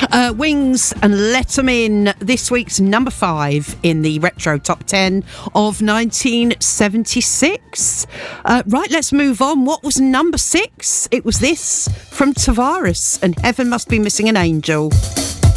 Wings and Let 'Em In, this week's number 5 in the Retro Top 10 of 1976. Right, let's move on. What was number 6? It was this from Tavares and Heaven Must Be Missing an Angel.